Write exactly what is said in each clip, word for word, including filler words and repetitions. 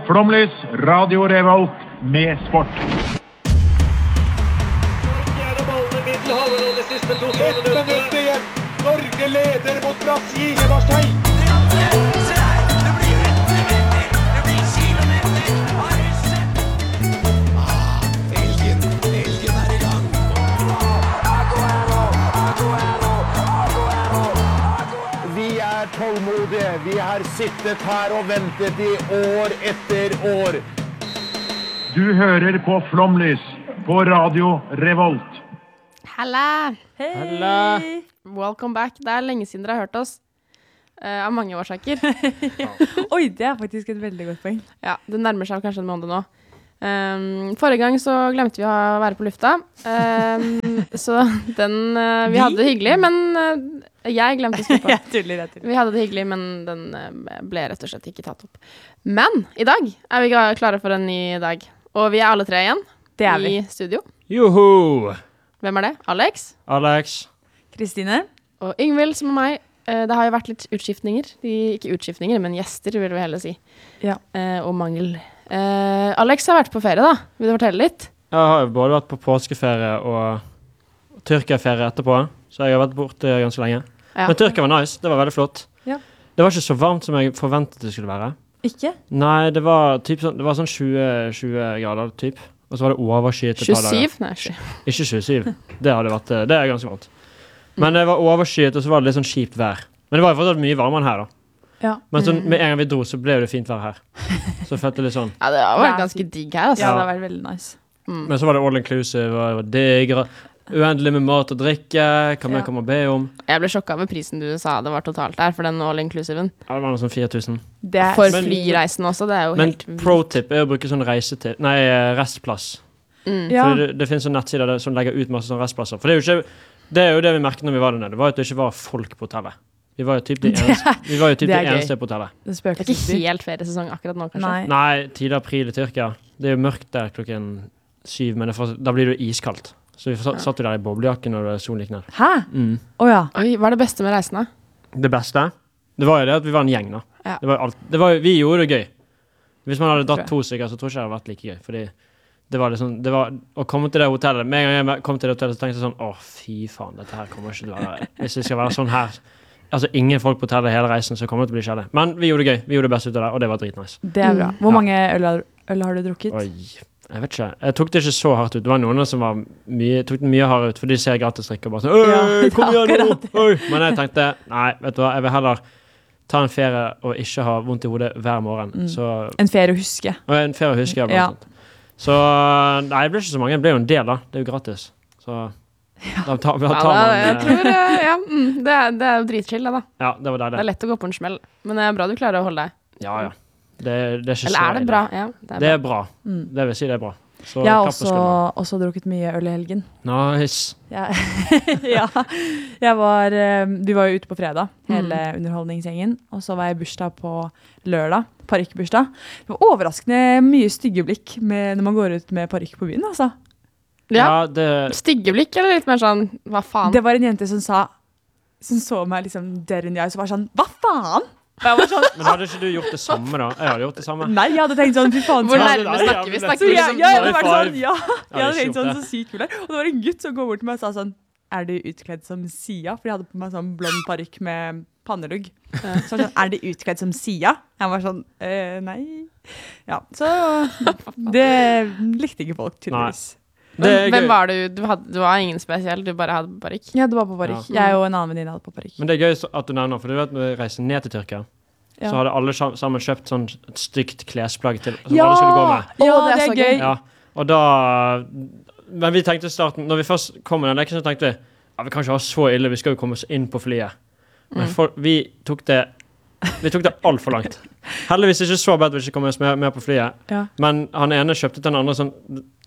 Flomlys, Radio Revolt med sport. Ett minutt igjen. Norge leder mot Brasil i Marseille. Elgen, elgen er i gang. Vi er tålmodige. Vi har sittet her og ventet i år etter år. Du hører på Flomlys på Radio Revolt. Halla! Halla! Welcome back. Det er lenge siden dere har hørt oss. Uh, av mange årsaker. Ja. Oi, det er faktisk et veldig godt poeng. Ja, det nærmer seg kanskje en måned nå. Um, forrige gang så glemte vi å være på lufta. Um, så den uh, Vi hadde det hyggelig, men uh, jeg glemte å skru på. Jeg tuller, jeg tuller. Vi hadde det hyggelig, men den uh, ble rett og slett ikke tatt opp. Men i dag er vi klare for en ny dag. Og vi er alle tre igjen. Det er vi. I studio. Joho! Hvem er det? Alex? Alex. Kristine. Og Yngvild, som er meg. Uh, det har jo vært litt utskiftninger. De, ikke utskiftninger, men gjester, vil vi heller si. Ja. Uh, og mangel. Uh, Alex har vært på ferie, da. Vil du fortelle litt? Jeg har jo både vært på påskeferie og Tyrkia-ferie etterpå, så jeg har vært borte ganske lenge. Ja. Men Tyrkia var nice, det var veldig flott. Ja. Det var ikke så varmt som jeg forventet det skulle være. Ikke? Nei, det var, typ sånn, det var sånn tjue, tjue grader, typ. Og så var det overskyet et par dager. tjuesju? Nei, ikke. Ikke tjuesju. Det hadde vært, det er ganske varmt. Men det var overskyet, og så var det litt sånn kjipt vær. Men det var jo fortsatt mye varmere enn her, da. Ja. Men så, med en gang vi dro, så ble det fint vær her. Så følte det litt sånn. Ja, det har vært ganske digg her, altså. Ja, det har vært veldig nice. Mm. Men så var det all inclusive, og det var digg, uendelig med mat og drikke, hva mer Ja. kan man be om? Jeg ble sjokket over prisen du sa det var totalt der, for den all-inclusiven. Ja, det var noe sånn fire tusen. Det er, For Men- flyreisen også, det er jo Men helt vilt. pro-tip er å bruke sånn reisetid, nei, eh, restplass. Mm. ja. For det, det finnes sånne nettsider der, som legger ut masse sånne restplasser. For det er jo ikke, det er jo det vi merket når vi var der nede, det var jo at det ikke var folk på hotellet. Vi var jo typ de eneste, vi var jo typ Det de er gøy. eneste på hotellet. Det Det spøker er ikke helt feriesesong akkurat nå, kanskje. Nei. Nei, tidlig april i Tyrkia. Det er jo mørkt der klokken syv, men det får, da blir det jo iskaldt. Så vi satt, satt jo der i boblejakken når det solen gikk ned. Hæ? Mm. Åja. Oi, hva er det beste med reisen da? Det beste, det var jo det at vi var en gjeng da. Ja. Det var jo alt, det var jo, vi gjorde det gøy. Hvis man hadde Tror dratt jeg. to stykker, så tror jeg ikke det hadde vært like gøy. Fordi det var liksom, det var å komme til det hotellet. Med en gang jeg kom til det hotellet, så tenkte jeg sånn, åh, fy faen, dette her kommer ikke til å være, hvis det skal være sånn her. Altså, ingen folk på hotellet hele reisen, så kommer det til å bli kjedelig. Men vi gjorde det gøy, vi gjorde det best ut av det, og det var dritnice. Det er bra. Mm. Hvor Ja. mange øl har, øl har du drukket? Oi, jeg vet ikke. Jeg tok det ikke så hardt ut. Det var noen som var mye, tok det mye hardere ut, for de ser gratis drikke og bare sånn, Ja, «Øy, det er kom igjen nå!» akkurat det. Oi. Men jeg tenkte, nei, vet du hva, jeg vil heller ta en ferie og ikke ha vondt i hodet hver morgen. Mm. Så, En ferie å huske. og en ferie husker jeg blant Ja. annet. Så, nei, det ble ikke så mange. Det ble jo en del da. Det er jo gratis. Så, da tar, da Ja, tar da, man, jeg eh, tror, eh, ja, mm, det, er, det er jo dritchill, det da. ja, det var Det er deilig. lett å gå på en smell, men det er bra du klarer å holde deg. Ja, ja. Det, det er ikke Eller så er det ille. bra? Ja, det er Det bra. er bra. Mm. Det vil si det er bra. Så Jeg har klapp på også, skulderen. også drukket mye øl i helgen. Nice. Jeg, ja, jeg var, eh, vi var jo ute på fredag, hele Mm. underholdningsgjengen, og så var jeg i bursdag på lørdag, parykkbursdag. Det var overraskende mye stygge blikk med, når man går ut med parykk på byen, altså. Ja, Ja, det, stygge blikk, eller litt mer sånn, hva faen? Det var en jente som sa, som så meg liksom der inn i øyet, så var sånn, hva faen? Og jeg var sånn, men hadde ikke du gjort det samme da? Jeg hadde gjort det samme. nei, jeg hadde tenkt sånn, fy faen. Hvor så- nærme Nei, snakker vi? ja, Snakker Så vi jeg, liksom jeg hadde high vært five. sånn, ja, jeg hadde ikke tenkt gjort sånn det. så sykt kul der. Og det var en gutt som går bort til meg og sa sånn, er du utkledd som Sia? For jeg hadde på meg sånn blond parykk med pannelugg. Så var det sånn, er du utkledd som Sia? Jeg var sånn, eh, nei. Ja, så det likte ikke folk tydeligvis. Det er Hvem gøy. var du? Du, hadde, du var ingen spesiell, du bare hadde parykk. Ja, det var på parykk. Ja. Jeg og en annen venninne hadde på parykk. Men det er gøy så- at du nevner, for du vet når vi reiser ned til Tyrkia, Ja. så hadde alle sam- sammen kjøpt sånn et stygt klesplagg til, som Ja! alle skulle gå med. Ja, Å, det det er er så gøy. gøy. Ja, og da, men vi tenkte i starten, når vi først kom med den lekken, så tenkte vi, ja, vi kan ikke ha så ille, vi skal jo komme oss inn på flyet. Men Mm. for, vi tok det, vi tok det alt for langt. Heldigvis ikke så bad vi ikke kom oss med, med på flyet, Ja. men han ene kjøpte den andre sånn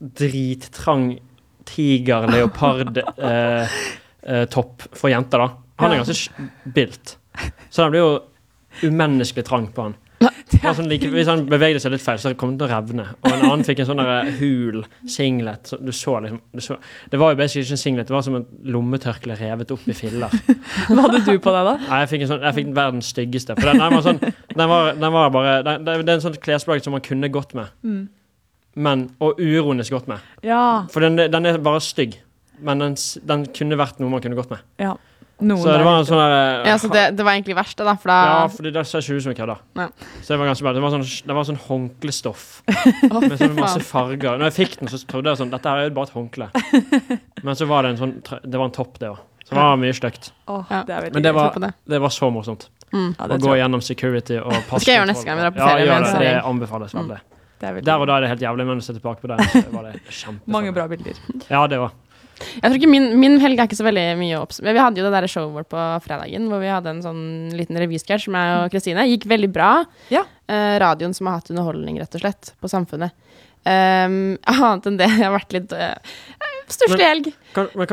drittrang tiger, leopard, eh, eh, topp for jenter da. Han er Ja. ganske bilt. Så den blir jo umenneskelig trang på han. Det var sånn like, hvis han bevegde seg litt feil, så kom det til å revne. Og en annen fikk en sånn der hul singlet. Så du så liksom, du så, det var jo basically ikke en singlet, det var som en lommetørkle revet opp i filler. Hva hadde du på deg da? Nei, jeg fikk, en sånn, jeg fikk verdens styggeste. For den, den var sånn, den var, den var bare, den, det er en sånn klesplagg som man kunne gått med. Mm. Men, og uironisk gått med. Ja. For den, den er bare stygg. Men den, den kunne vært noe man kunne gått med. Ja. Noen så det var en sånn der... Ja, så det, det var egentlig verst da, for da... Ja, fordi det ser ikke ut som jeg kødder. Ja. Så det var ganske bra. Det var sånn, det var sånn håndklestoff. Med sånn masse farger. Når jeg fikk den, så trodde jeg sånn, dette her er jo bare et håndkle. Men så var det en sånn, det var en topp det også. Så det var mye stygt. Åh, Ja. det er veldig Men det gøy. var, det. det var så morsomt. Mm. Ja, Å det gå tror jeg. gjennom security og pass. skal jeg gjøre neste gang vi drar på ferie Ja, med gjør en det. Det serie. anbefales veldig. Det er veldig Der og gøy. da er det helt jævlig, men å se tilbake på det, så var det kjempefan. Mange bra bilder. Ja, det var. Jeg tror ikke min, min helg er ikke så veldig mye opps... Vi hadde jo det der showet vårt på fredagen, hvor vi hadde en sånn liten revysketsj med meg og Kristine. Gikk veldig bra. Ja. Eh, radioen som har hatt underholdning, rett og slett, på Samfunnet. Um, annet enn det, jeg har vært litt uh, stusslig helg. Kan, men